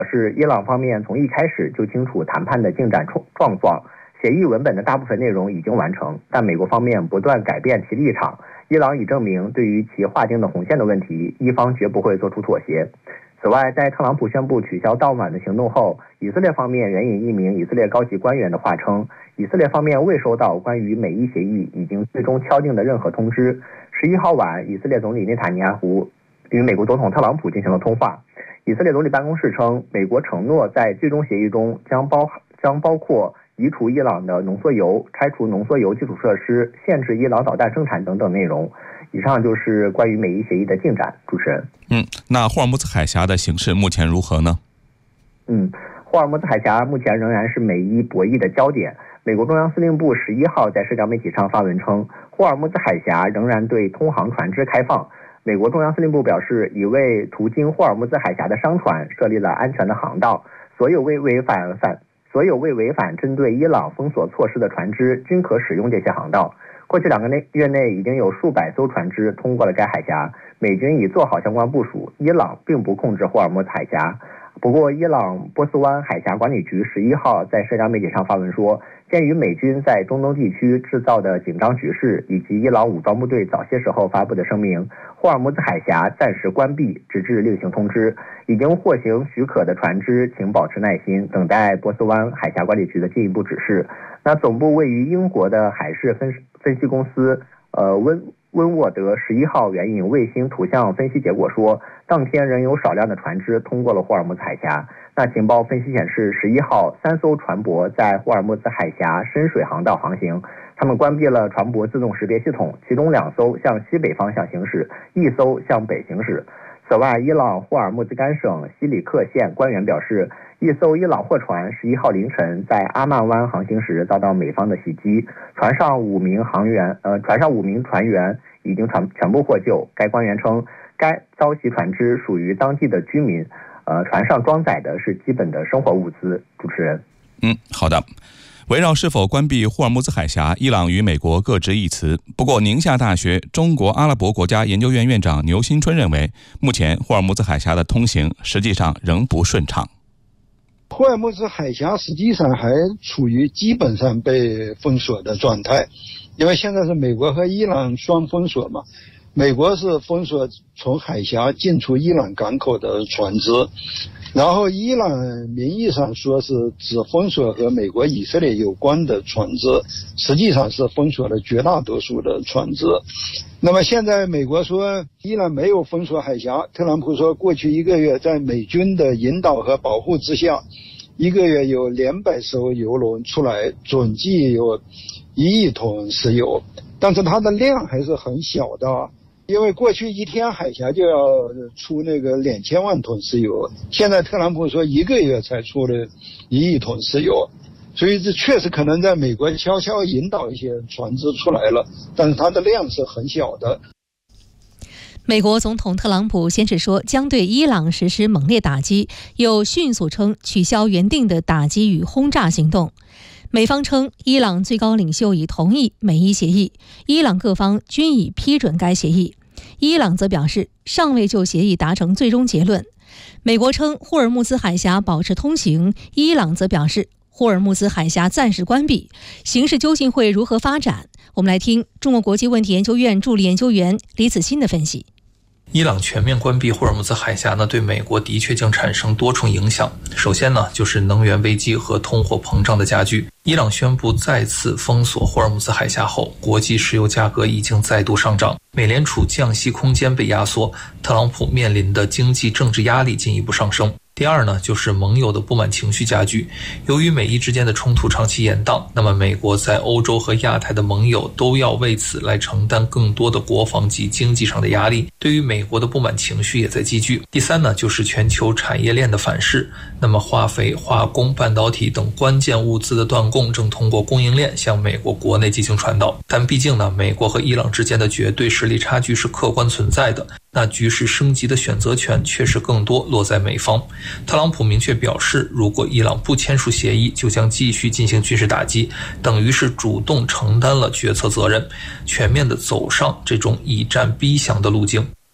是伊朗方面从一开始就清楚谈判的进展状况，协议文本的大部分内容已经完成，但美国方面不断改变其立场。伊朗已证明，对于其划定的红线的问题，伊方绝不会做出妥协。此外，在特朗普宣布取消到晚的行动后，以色列方面援引一名以色列高级官员的话称，以色列方面未收到关于美伊协议已经最终敲定的任何通知。11号晚，以色列总理内塔尼亚胡与美国总统特朗普进行了通话。以色列总理办公室称，美国承诺在最终协议中将包括移除伊朗的浓缩铀、拆除浓缩铀基础设施、限制伊朗导弹生产等等内容。以上就是关于美伊协议的进展。主持人， 那霍尔木兹海峡的形势目前如何呢？ 霍尔木兹海峡目前仍然是美伊博弈的焦点。美国中央司令部11号在社交媒体上发文称，霍尔木兹海峡仍然对通航船只开放。美国中央司令部表示，已为途经霍尔木兹海峡的商船设立了安全的航道，所有未违反针对伊朗封锁措施的船只均可使用这些航道。过去2个月内，已经有数百艘船只通过了该海峡。美军已做好相关部署，伊朗并不控制霍尔木兹海峡。不过，伊朗波斯湾海峡管理局11号在社交媒体上发文说，鉴于美军在中东地区制造的紧张局势，以及伊朗武装部队早些时候发布的声明，霍尔木兹海峡暂时关闭，直至另行通知。已经获行许可的船只请保持耐心，等待波斯湾海峡管理局的进一步指示。那总部位于英国的海事分析公司温沃德11号援引卫星图像分析结果说，当天仍有少量的船只通过了霍尔木兹海峡。那情报分析显示，11号3艘船舶在霍尔木兹海峡深水航道航行，他们关闭了船舶自动识别系统，其中2艘向西北方向行驶，1艘向北行驶。此外，伊朗霍尔木兹干省西里克县官员表示，1艘伊朗货船11号凌晨在阿曼湾航行时遭到美方的袭击，船上5名船员已经全部获救。该官员称，该遭袭船只属于当地的居民，船上装载的是基本的生活物资。主持人， 好的。围绕是否关闭霍尔木兹海峡，伊朗与美国各执一词。不过，宁夏大学中国阿拉伯国家研究院院长牛新春认为，目前霍尔木兹海峡的通行实际上仍不顺畅。 霍尔木兹海峡实际上还处于基本上被封锁的状态，因为现在是美国和伊朗双封锁嘛。美国是封锁从海峡进出伊朗港口的船只，然后伊朗名义上说是只封锁和美国以色列有关的船只，实际上是封锁了绝大多数的船只。那么现在美国说伊朗没有封锁海峡，特朗普说过去1个月在美军的引导和保护之下，1个月有200艘油轮出来，总计有1亿桶石油，但是它的量还是很小的啊。因为过去1天海峡就要出那个2000万桶石油，现在特朗普说1个月才出了1亿桶石油，所以这确实可能在美国悄悄引导一些船只出来了，但是它的量是很小的。 美国总统特朗普先是说将对伊朗实施猛烈打击，又迅速称取消原定的打击与轰炸行动。美方称伊朗最高领袖已同意美伊协议，伊朗各方均已批准该协议。伊朗则表示尚未就协议达成最终结论。美国称霍尔木兹海峡保持通行，伊朗则表示霍尔木兹海峡暂时关闭。形势究竟会如何发展？我们来听中国国际问题研究院助理研究员李子欣的分析。 伊朗全面关闭霍尔木兹海峡呢，对美国的确将产生多重影响。首先呢，就是能源危机和通货膨胀的加剧。伊朗宣布再次封锁霍尔木兹海峡后，国际石油价格已经再度上涨，美联储降息空间被压缩，特朗普面临的经济政治压力进一步上升。第二呢，就是盟友的不满情绪加剧。由于美伊之间的冲突长期延宕，那么美国在欧洲和亚太的盟友都要为此来承担更多的国防及经济上的压力，对于美国的不满情绪也在积聚。第三呢，就是全球产业链的反噬。那么化肥、化工、半导体等关键物资的断供正通过供应链向美国国内进行传导。但毕竟呢，美国和伊朗之间的绝对实力差距是客观存在的，那局势升级的选择权确实更多落在美方。特朗普明确表示，如果伊朗不签署协议，就将继续进行军事打击，等于是主动承担了决策责任，全面的走上这种以战逼降的路径。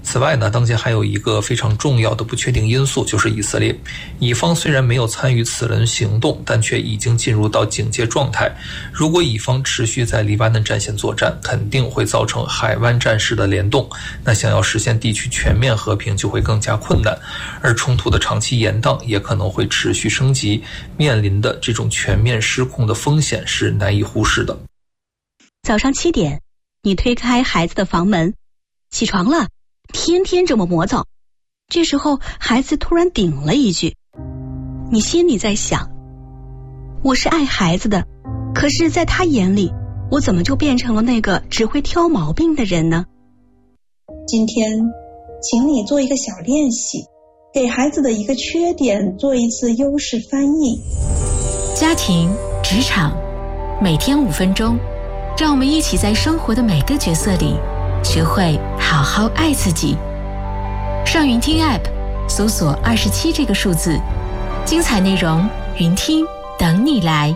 此外呢，当前还有一个非常重要的不确定因素，就是以色列。以方虽然没有参与此轮行动，但却已经进入到警戒状态。如果以方持续在黎巴嫩战线作战，肯定会造成海湾战事的联动，那想要实现地区全面和平就会更加困难，而冲突的长期延宕也可能会持续升级，面临的这种全面失控的风险是难以忽视的。 早上7点，你推开孩子的房门，起床了，天天这么磨蹭。这时候孩子突然顶了一句，你心里在想，我是爱孩子的，可是在他眼里，我怎么就变成了那个只会挑毛病的人呢？ 今天请你做一个小练习，给孩子的一个缺点做一次优势翻译。 家庭、职场，每天5分钟，让我们一起在生活的每个角色里学会好好爱自己。上云听 App 搜索27这个数字，精彩内容云听等你来。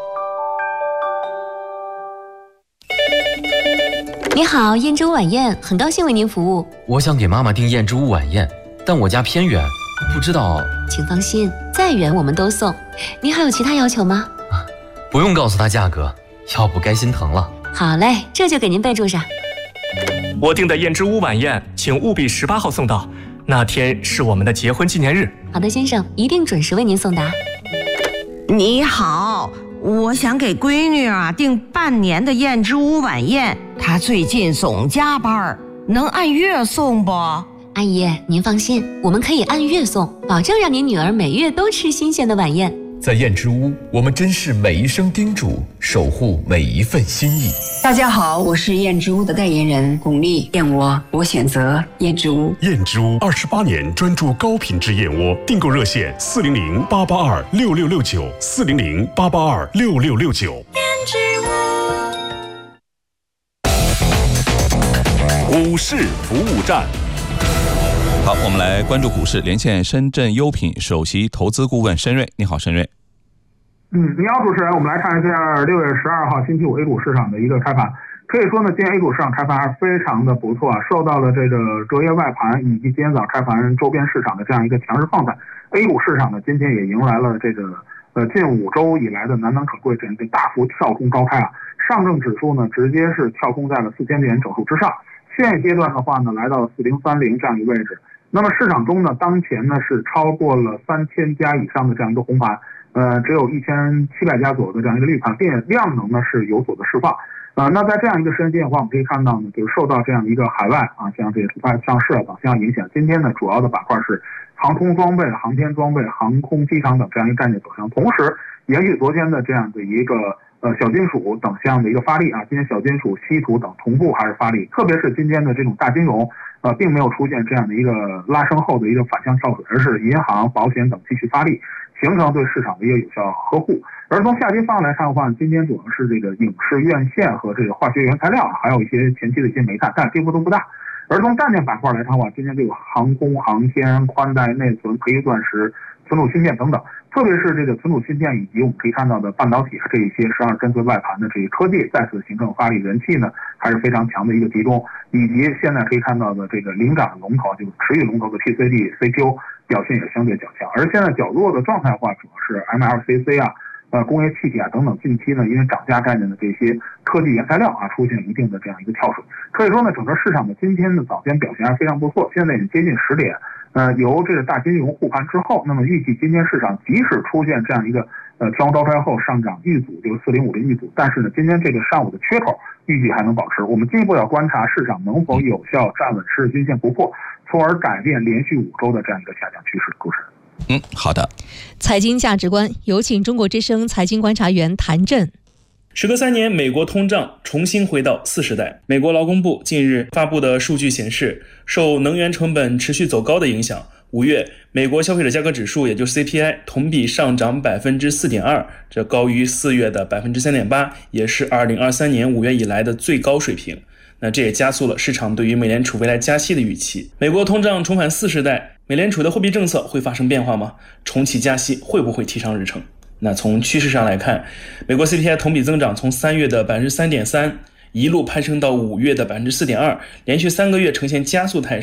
你好，燕之屋晚宴，很高兴为您服务。 我想给妈妈订燕之屋晚宴，但我家偏远，不知道。 请放心，再远我们都送。您还有其他要求吗？ 不用告诉她价格，要不该心疼了。 好嘞，这就给您备注上。 我订的燕之屋晚宴，请务必18号送到，那天是我们的结婚纪念日。 好的，先生，一定准时为您送达。 你好，我想给闺女订半年的燕之屋晚宴，她最近总加班，能按月送不？ 阿姨，您放心，我们可以按月送，保证让您女儿每月都吃新鲜的晚宴。 在燕之屋，我们珍视每一声叮嘱，守护每一份心意。 大家好，我是燕之屋的代言人巩俐，燕窝我选择燕之屋。 燕之屋28年专注高品质燕窝，订购热线400-882-6669，400-882-6669。 燕之屋股市服务站。 好，我们来关注股市，连线深圳优品首席投资顾问申瑞。你好，申瑞。 你好，主持人。我们来看一下6月12号星期五 A 股市场的一个开盘。可以说呢，今天 A 股市场开盘还是非常的不错啊，受到了这个隔夜外盘以及今天早开盘周边市场的这样一个强势放态。A 股市场呢，今天也迎来了这个近5周以来的难能可贵这样一个大幅跳空高开啊。上证指数呢，直接是跳空在了4000点整数之上。现阶段的话呢，来到了4030这样一个位置。那么市场中呢，当前呢是超过了3000家以上的这样一个红盘，只有1700家左右的这样一个绿盘，并量能呢是有所的释放。那在这样一个时间点的话，我们可以看到呢，就是受到这样一个海外像这个突发上市等相影响，今天呢主要的板块是航空装备、航天装备、航空机场等这样一个概念走向，同时延续昨天的这样的一个小金属等这样的一个发力啊，今天小金属、稀土等同步还是发力，特别是今天的这种大金融，并没有出现这样的一个拉升后的一个反向跳水，而是银行、保险等继续发力，形成对市场的一个有效呵护。而从下跌方向来看的话，今天主要是这个影视院线和这个化学原材料，还有一些前期的一些煤炭，但跌幅都不大。而从概念板块来看的话，今天这个航空、航天、宽带、内存、培育钻石、存储芯片等等，特别是这个存储芯片以及我们可以看到的半导体这一些12跟随外盘的这些科技再次形成发力，人气呢还是非常强的一个集中，以及现在可以看到的这个领涨的龙头，就是持续龙头的 TCD、CPU 表现也相对较强。而现在较弱的状态的话，主要是 MLCC 工业气体等等，近期呢因为涨价概念的这些科技原材料出现一定的这样一个跳水。可以说呢，整个市场的今天的早间表现还是非常不错，现在已经接近10点。由这个大金融护盘之后，那么预计今天市场即使出现这样一个跳空高开后上涨遇阻，就是4050遇阻，但是呢，今天这个上午的缺口预计还能保持。我们进一步要观察市场能否有效站稳十日均线不破，从而改变连续5周的这样一个下降趋势。故事。 好的。 财经价值观，有请中国之声财经观察员谭震。 时隔3年，美国通胀重新回到40代。美国劳工部近日发布的数据显示，受能源成本持续走高的影响，5月美国消费者价格指数，也就是 CPI 同比上涨 4.2%， 这高于4月的 3.8%， 也是2023年5月以来的最高水平。那这也加速了市场对于美联储未来加息的预期。美国通胀重返40代，美联储的货币政策会发生变化吗？重启加息会不会提上日程？那从趋势上来看，美国 CPI 同比增长从3月的 3.3% 一路攀升到5月的 4.2%， 连续3个月呈现加速态势。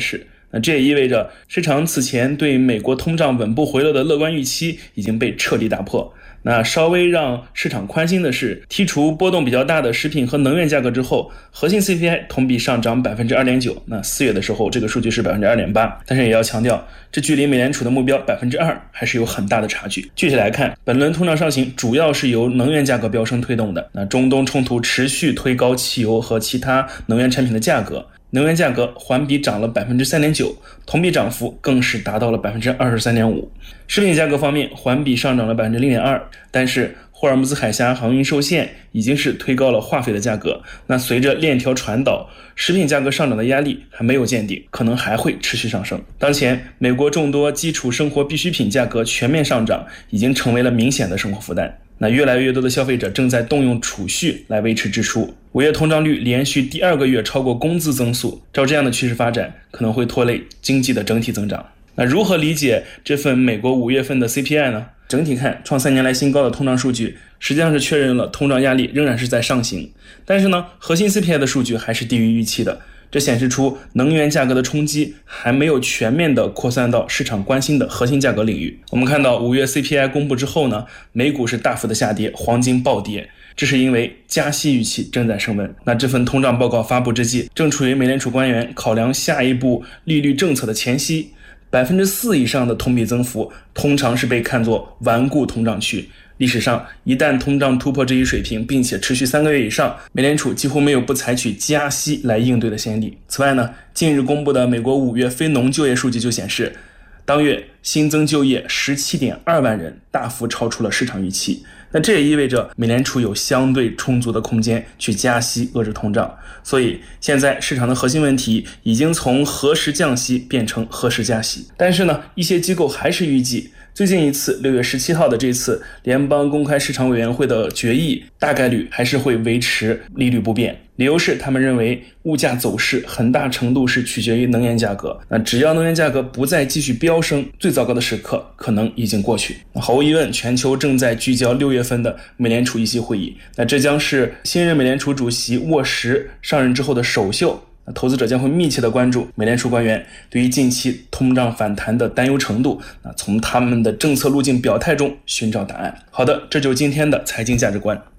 那这也意味着市场此前对美国通胀稳步回落的乐观预期已经被彻底打破。那稍微让市场宽心的是，剔除波动比较大的食品和能源价格之后，核心 CPI 同比上涨 2.9%。那4月的时候这个数据是 2.8%， 但是也要强调，这距离美联储的目标 2% 还是有很大的差距。具体来看，本轮通胀上行主要是由能源价格飙升推动的。那中东冲突持续推高汽油和其他能源产品的价格，能源价格环比涨了 3.9%， 同比涨幅更是达到了 23.5%。 食品价格方面环比上涨了 0.2%， 但是霍尔木兹海峡航运受限已经是推高了化肥的价格。那随着链条传导，食品价格上涨的压力还没有见顶，可能还会持续上升。当前美国众多基础生活必需品价格全面上涨，已经成为了明显的生活负担。那越来越多的消费者正在动用储蓄来维持支出。5月通胀率连续第2个月超过工资增速，照这样的趋势发展，可能会拖累经济的整体增长。那如何理解这份美国5月份的 CPI 呢？整体看，创3年来新高的通胀数据实际上是确认了通胀压力仍然是在上行，但是呢，核心 CPI 的数据还是低于预期的。这显示出能源价格的冲击还没有全面的扩散到市场关心的核心价格领域。我们看到5月 CPI 公布之后呢，美股是大幅的下跌，黄金暴跌，这是因为加息预期正在升温。那这份通胀报告发布之际，正处于美联储官员考量下一步利率政策的前夕，4%以上的同比增幅通常是被看作顽固通胀区。历史上，一旦通胀突破这一水平，并且持续3个月以上，美联储几乎没有不采取加息来应对的先例。此外呢，近日公布的美国5月非农就业数据就显示，当月新增就业 17.2 万人，大幅超出了市场预期。那这也意味着美联储有相对充足的空间去加息遏制通胀。所以现在市场的核心问题已经从何时降息变成何时加息。但是呢，一些机构还是预计最近一次6月17号的这次联邦公开市场委员会的决议大概率还是会维持利率不变。理由是他们认为物价走势很大程度是取决于能源价格，那只要能源价格不再继续飙升，最糟糕的时刻可能已经过去。毫无疑问，全球正在聚焦6月份的美联储议息会议，那这将是新任美联储主席沃什上任之后的首秀。投资者将会密切的关注美联储官员对于近期通胀反弹的担忧程度，从他们的政策路径表态中寻找答案。好的，这就是今天的财经价值观。